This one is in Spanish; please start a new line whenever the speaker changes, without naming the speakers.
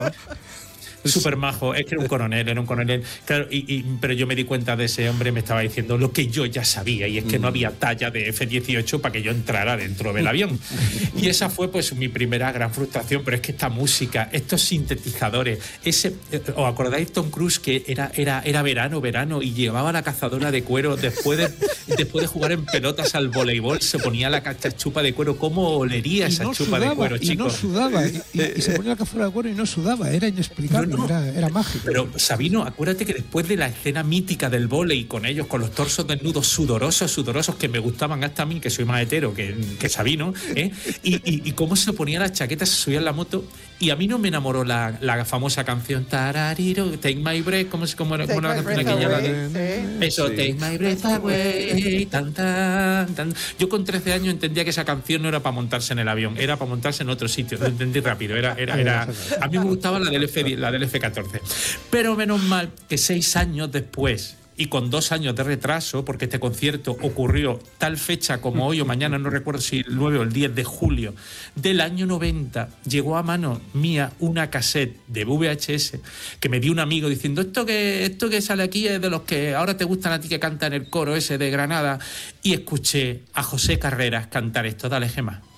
Súper majo, es que era un coronel. Claro, pero yo me di cuenta de ese hombre, me estaba diciendo lo que yo ya sabía, y es que no había talla de F-18 para que yo entrara dentro del avión. Y esa fue pues mi primera gran frustración, pero es que esta música, estos sintetizadores, ¿os acordáis Tom Cruise que era verano y llevaba la cazadora de cuero después de jugar en pelotas al voleibol, se ponía la chupa de cuero? ¿Cómo olería esa chupa de cuero, chicos?
Y no sudaba, y se ponía la cazadora de cuero y no sudaba, era inexplicable. Era mágico.
Pero Sabino, acuérdate que después de la escena mítica del vóley con ellos, con los torsos desnudos sudorosos, que me gustaban hasta a mí, que soy más hetero que Sabino, y cómo se ponía la chaqueta, se subía en la moto, y a mí no me enamoró la famosa canción Tarariro, Take My Breath, ¿cómo era la canción aquella? Eso, Take My Breath Away, tan. Yo con 13 años entendía que esa canción no era para montarse en el avión, era para montarse en otro sitio, lo entendí rápido, a mí me gustaba la del F-14. Pero menos mal que 6 años después, y con 2 años de retraso, porque este concierto ocurrió tal fecha como hoy o mañana, no recuerdo si el 9 o el 10 de julio del año 90, llegó a mano mía una cassette de VHS que me dio un amigo diciendo esto que sale aquí es de los que ahora te gustan a ti, que cantan el coro ese de Granada, y escuché a José Carreras cantar esto. Dale, Gemma.